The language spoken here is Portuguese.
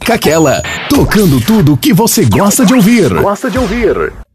Caquela, tocando tudo que você gosta de ouvir.